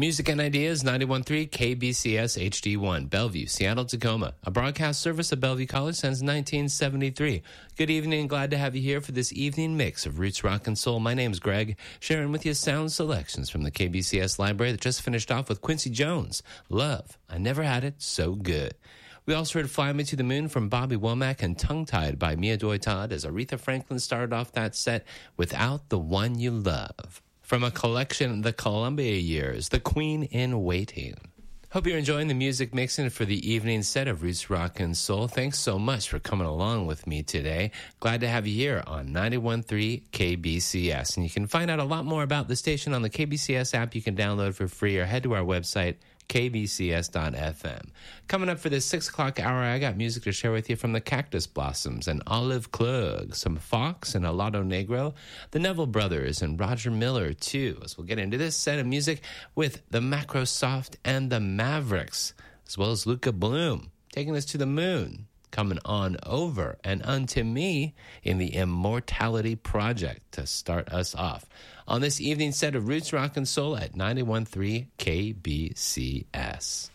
Music and Ideas, 91.3 KBCS HD1, Bellevue, Seattle, Tacoma. A broadcast service of Bellevue College since 1973. Good evening, glad to have you here for this evening mix of roots, rock, and soul. My name's Greg, sharing with you sound selections from the KBCS library that just finished off with Quincy Jones. Love, I Never Had It So Good. We also heard Fly Me to the Moon from Bobby Womack and Tongue Tied by Mia Doi Todd as Aretha Franklin started off that set Without the One You Love. From a collection, The Columbia Years, The Queen in Waiting. Hope you're enjoying the music mixing for the evening set of Roots, Rock, and Soul. Thanks so much for coming along with me today. Glad to have you here on 91.3 KBCS. And you can find out a lot more about the station on the KBCS app you can download for free or head to our website, kbcs.fm. Coming up for this 6 o'clock hour, I got music to share with you from the Cactus Blossoms and Olive Klug, some Fox and Alado Negro, the Neville Brothers, and Roger Miller, too, as we'll get into this set of music with the Macrosoft and the Mavericks, as well as Luca Bloom, taking us to the moon, coming on over and unto me in the Immortality Project to start us off on this evening set of Roots, Rock, and Soul at 91.3 KBCS.